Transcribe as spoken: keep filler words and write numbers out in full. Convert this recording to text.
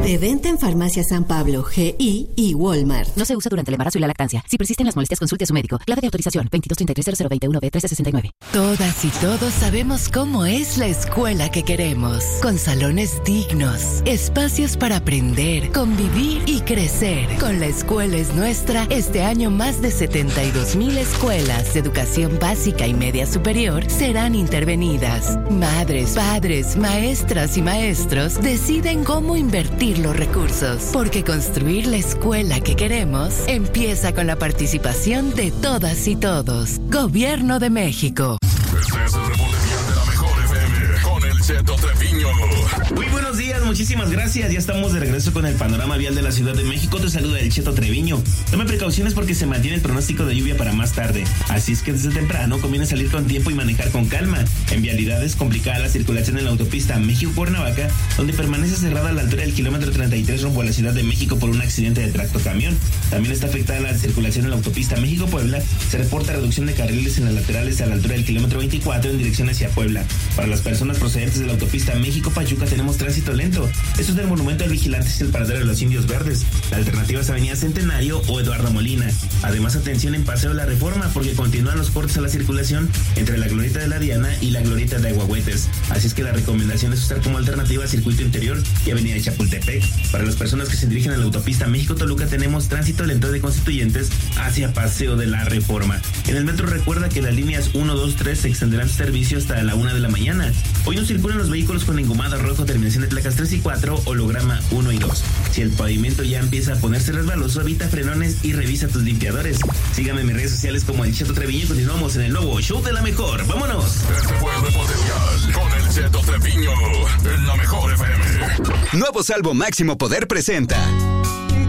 De venta en Farmacia San Pablo, G I y Walmart. No se usa durante el embarazo y la lactancia. Si persisten las molestias, consulte a su médico. Clave de autorización veintidós treinta y tres cero cero veintiuno B trece sesenta y nueve. Todas y todos sabemos cómo es la escuela que queremos. Con salones dignos, espacios para aprender, convivir y crecer. Con La Escuela es Nuestra, este año más de setenta y dos mil escuelas de educación básica y media superior serán intervenidas. Madres, padres, maestras y maestros deciden cómo invertir los recursos, porque construir la escuela que queremos empieza con la participación de todas y todos. Gobierno de México. Este es el reporte vial de la mejor F M con el Cheto Treviño. Muy buenos días, muchísimas gracias. Ya estamos de regreso con el panorama vial de la Ciudad de México. Te saluda el Cheto Treviño. Tome precauciones porque se mantiene el pronóstico de lluvia para más tarde. Así es que desde temprano conviene salir con tiempo y manejar con calma. En vialidades, complicada la circulación en la autopista México-Cuernavaca, donde permanece cerrada a la altura del kilómetro treinta y tres rumbo a la Ciudad de México por un accidente de tractocamión. También está afectada la circulación en la autopista México-Puebla. Se reporta reducción de carriles en las laterales a la altura del kilómetro veinticuatro en dirección hacia Puebla. Para las personas procedentes de la autopista México-Pachuca tenemos tránsito lento. Esto es del Monumento al Vigilante y el Paradero de los Indios Verdes. La alternativa es Avenida Centenario o Eduardo Molina. Además, atención en Paseo de la Reforma porque continúan los cortes a la circulación entre la Glorieta de la Diana y la Glorieta de Aguahuetes. Así es que la recomendación es usar como alternativa Circuito Interior y Avenida de Chapultepec. Para las personas que se dirigen a la autopista México-Toluca tenemos tránsito lento de Constituyentes hacia Paseo de la Reforma. En el metro recuerda que las líneas uno, dos, tres se extenderán su servicio hasta la una de la mañana. Hoy no circulan los vehículos con engomado rojo, terminación de placas tres y cuatro, holograma uno y dos. Si el pavimento ya empieza a ponerse resbaloso, evita frenones y revisa tus limpiadores. Síganme en mis redes sociales como el Cheto Treviño y continuamos en el nuevo show de la mejor. ¡Vámonos! Este fue el reporte vial con el Cheto Treviño en la mejor F M. Nuevo Salvo Máximo Poder presenta